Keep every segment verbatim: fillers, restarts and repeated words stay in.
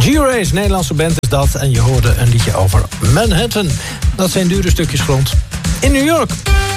G-Race, Nederlandse band is dat. En je hoorde een liedje over Manhattan. Dat zijn dure stukjes grond in New York.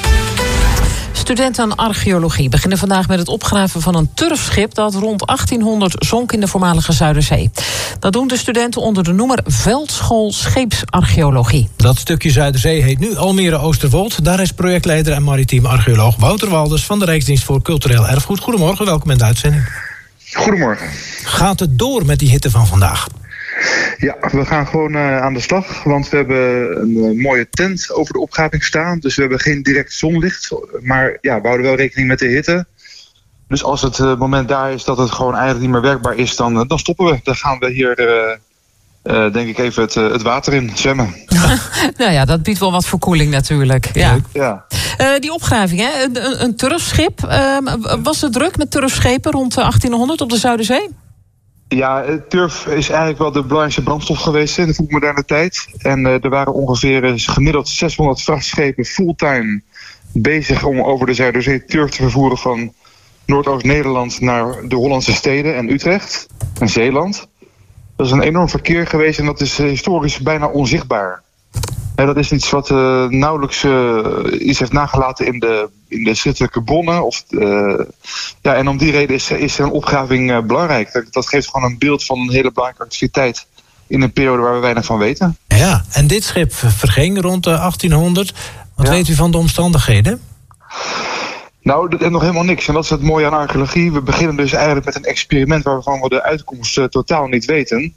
Studenten archeologie beginnen vandaag met het opgraven van een turfschip dat rond achttienhonderd zonk in de voormalige Zuiderzee. Dat doen de studenten onder de noemer Veldschool Scheepsarcheologie. Dat stukje Zuiderzee heet nu Almere Oosterwold. Daar is projectleider en maritiem archeoloog Wouter Walders van de Rijksdienst voor Cultureel Erfgoed. Goedemorgen, welkom in de uitzending. Goedemorgen. Gaat het door met die hitte van vandaag? Ja, we gaan gewoon uh, aan de slag, want we hebben een uh, mooie tent over de opgraving staan. Dus we hebben geen direct zonlicht, maar ja, we houden wel rekening met de hitte. Dus als het uh, moment daar is dat het gewoon eigenlijk niet meer werkbaar is, dan, uh, dan stoppen we. Dan gaan we hier, uh, uh, denk ik, even het, uh, het water in zwemmen. Ja. Nou ja, dat biedt wel wat verkoeling natuurlijk. Ja. Ja. Uh, die opgraving, hè? Een, een turfschip. Uh, was het druk met turfschepen rond achttienhonderd op de Zuiderzee? Ja, turf is eigenlijk wel de belangrijkste brandstof geweest in de vroegmoderne tijd. En uh, er waren ongeveer uh, gemiddeld zeshonderd vrachtschepen fulltime bezig om over de Zuiderzee turf te vervoeren van Noordoost-Nederland naar de Hollandse steden en Utrecht en Zeeland. Dat is een enorm verkeer geweest en dat is uh, historisch bijna onzichtbaar. En dat is iets wat uh, nauwelijks uh, iets heeft nagelaten in de, in de schriftelijke bronnen. Of, uh, ja, en om die reden is, is een opgraving uh, belangrijk. Dat, dat geeft gewoon een beeld van een hele belangrijke activiteit in een periode waar we weinig van weten. Ja, en dit schip verging rond uh, achttienhonderd. Wat ja. weet u van de omstandigheden? Nou, dat is nog helemaal niks. En dat is het mooie aan archeologie. We beginnen dus eigenlijk met een experiment waarvan we de uitkomst uh, totaal niet weten.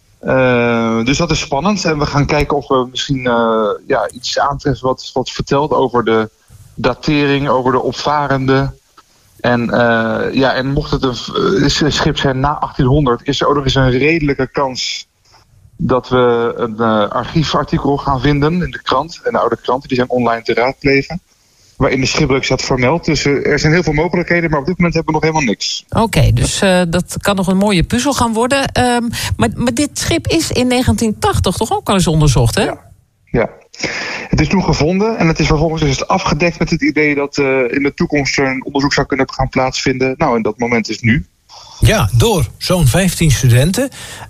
Uh, dus dat is spannend. En we gaan kijken of we misschien uh, ja, iets aantreffen wat, wat vertelt over de datering, over de opvarenden. En, uh, ja, en mocht het een, een schip zijn na achttienhonderd, is er ook nog eens een redelijke kans dat we een uh, archiefartikel gaan vinden in de krant. En de oude kranten, die zijn online te raadplegen. Waarin de schipbreuk staat vermeld. Dus uh, er zijn heel veel mogelijkheden, maar op dit moment hebben we nog helemaal niks. Oké, okay, dus uh, dat kan nog een mooie puzzel gaan worden. Um, maar, maar dit schip is in negentien tachtig toch ook al eens onderzocht, hè? Ja, ja. Het is toen gevonden en het is vervolgens is het afgedekt met het idee dat uh, in de toekomst er een onderzoek zou kunnen gaan plaatsvinden. Nou, en dat moment is nu. Ja, door zo'n vijftien studenten.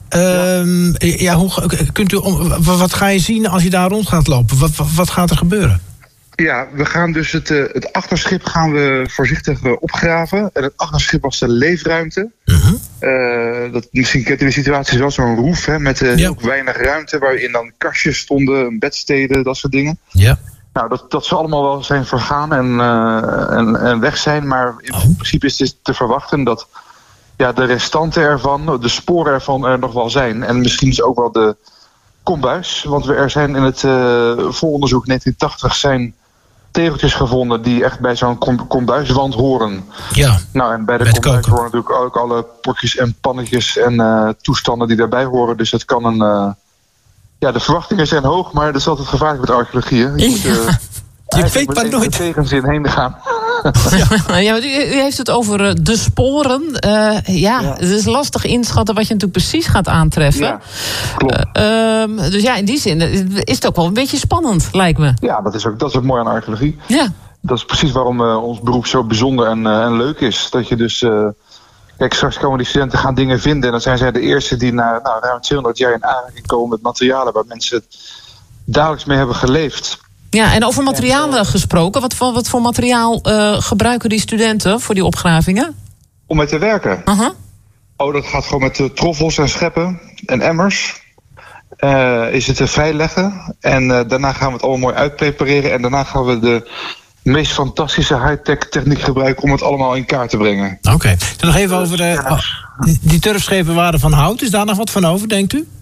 Um, ja. ja, hoe kunt u, wat ga je zien als je daar rond gaat lopen? Wat, wat, wat gaat er gebeuren? Ja, we gaan dus het, uh, het achterschip gaan we voorzichtig uh, opgraven. En het achterschip was de leefruimte. Uh-huh. Uh, dat, misschien kent u de situatie zoals zo'n roef, hè, met uh, ja. ook weinig ruimte, waarin dan kastjes stonden, bedsteden, dat soort dingen. Ja. Nou, dat, dat zal allemaal wel zijn vergaan en, uh, en, en weg zijn. Maar in oh. principe is het te verwachten dat ja, de restanten ervan, de sporen ervan er nog wel zijn. En misschien is ook wel de kombuis. Want we er zijn in het uh, vooronderzoek negentien tachtig zijn tegeltjes gevonden die echt bij zo'n kom- kombuiswand horen. Ja, nou, en bij de kombuis horen natuurlijk ook alle potjes en pannetjes en uh, toestanden die daarbij horen. Dus het kan een uh, ja, de verwachtingen zijn hoog, maar dat is altijd gevaarlijk met archeologie. Hè? Je, moet, uh, je weet maar nooit. Er tegenzin heen gaan. Ja, ja, u, u heeft het over uh, de sporen. Uh, ja, ja, het is lastig inschatten wat je natuurlijk precies gaat aantreffen. Ja, klopt. Uh, um, dus ja, in die zin is het ook wel een beetje spannend, lijkt me. Ja, dat is ook, dat is ook mooi aan archeologie. Ja. Dat is precies waarom uh, ons beroep zo bijzonder en, uh, en leuk is. Dat je dus... Uh, kijk, straks komen die studenten gaan dingen vinden. En dan zijn zij de eerste die na nou, ruim tweehonderd jaar in aanraking komen met materialen waar mensen dagelijks mee hebben geleefd. Ja, en over materialen en, uh, gesproken. Wat voor, wat voor materiaal uh, gebruiken die studenten voor die opgravingen? Om mee te werken? Uh-huh. Oh, dat gaat gewoon met uh, troffels en scheppen en emmers. Uh, is het te vrijleggen. En uh, daarna gaan we het allemaal mooi uitprepareren. En daarna gaan we de meest fantastische high-tech techniek gebruiken om het allemaal in kaart te brengen. Oké. Okay. Dan nog even over de... Oh, die turfschepen waren van hout. Is daar nog wat van over, denkt u?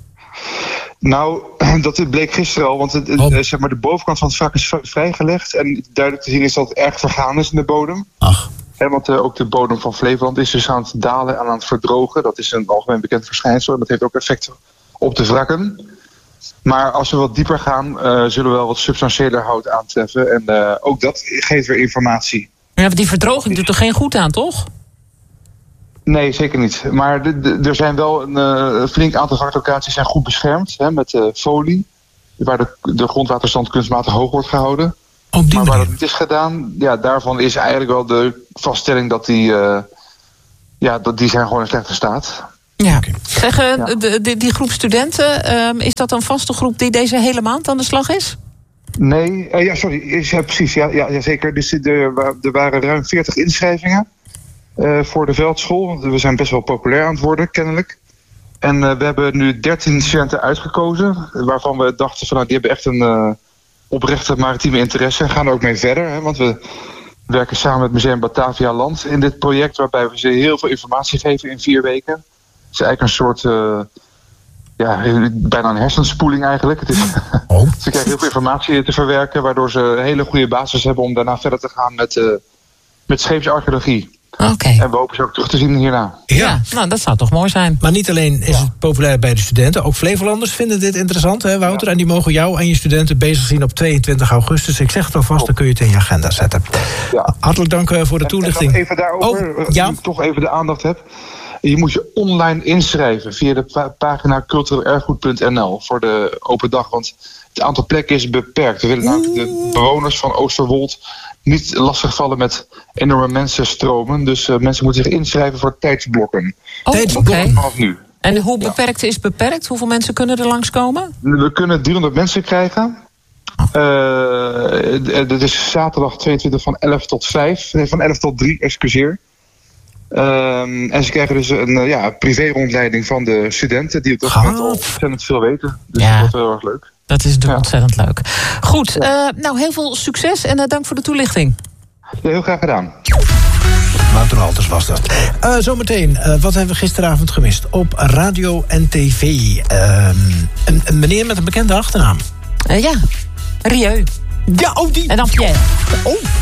Nou, dat bleek gisteren al, want het, oh. zeg maar de bovenkant van het wrak is vrijgelegd. En duidelijk te zien is dat het erg vergaan is in de bodem. Ach. En want uh, ook de bodem van Flevoland is dus aan het dalen en aan het verdrogen. Dat is een algemeen bekend verschijnsel en dat heeft ook effect op de wrakken. Maar als we wat dieper gaan, uh, zullen we wel wat substantiëler hout aantreffen. En uh, ook dat geeft weer informatie. Ja, maar die verdroging doet er geen goed aan, toch? Nee, zeker niet. Maar de, de, er zijn wel een uh, flink aantal wraklocaties zijn goed beschermd. Hè, met uh, folie. Waar de, de grondwaterstand kunstmatig hoog wordt gehouden. Op die maar waar manier. dat niet is gedaan, ja, daarvan is eigenlijk wel de vaststelling dat die, uh, ja, dat die zijn gewoon in slechte staat. Ja. Okay. Zeg, uh, Ja. de, de, die groep studenten, um, is dat een vaste groep die deze hele maand aan de slag is? Nee, uh, ja, sorry. Ja, precies. Ja, ja, ja, zeker. Dus er, er waren ruim veertig inschrijvingen uh, voor de veldschool. We zijn best wel populair aan het worden, kennelijk. En uh, we hebben nu dertien studenten uitgekozen, waarvan we dachten van, nou, die hebben echt een uh, oprechte maritieme interesse en gaan er ook mee verder. Hè, want we werken samen met Museum Batavia Land in dit project, waarbij we ze heel veel informatie geven in vier weken. Het is eigenlijk een soort, uh, ja, bijna een hersenspoeling eigenlijk. Het is, Oh. ze krijgen heel veel informatie te verwerken, waardoor ze een hele goede basis hebben om daarna verder te gaan met, uh, met scheepsarcheologie. Oké. Okay. En we hopen ze ook terug te zien hierna. Ja. Ja, nou dat zou toch mooi zijn. Maar niet alleen is Ja. het populair bij de studenten, ook Flevolanders vinden dit interessant, hè, Wouter? Ja. En die mogen jou en je studenten bezig zien op tweeëntwintig augustus. Ik zeg het alvast, dan kun je het in je agenda zetten. Ja. Hartelijk dank uh, voor de toelichting. En even daarover, oh, ja? nu ik toch even de aandacht heb. Je moet je online inschrijven via de pa- pagina cultureel erfgoed punt n l voor de open dag. Want het aantal plekken is beperkt. We willen namelijk de bewoners van Oosterwold niet lastigvallen met enorme mensenstromen. Dus uh, mensen moeten zich inschrijven voor tijdsblokken. Oh, Tijdsblokken okay. Vanaf nu. En hoe beperkt is beperkt? Hoeveel mensen kunnen er langskomen? We kunnen driehonderd mensen krijgen. Uh, dat is zaterdag tweeëntwintig van elf tot vijf. Nee, van elf tot drie, excuseer. Um, en ze krijgen dus een uh, ja, privé-rondleiding van de studenten, die op dat moment al ontzettend veel weten. Dus Ja. dat wordt heel erg leuk. Dat is natuurlijk Ja. ontzettend leuk. Goed, uh, nou heel veel succes en uh, dank voor de toelichting. Ja, heel graag gedaan. Wouter Alters was dat. Uh, zometeen, uh, wat hebben we gisteravond gemist? Op radio en tv. Uh, een, een meneer met een bekende achternaam. Uh, ja, Rieu. Ja, oh die. En dan Pierre. Oh.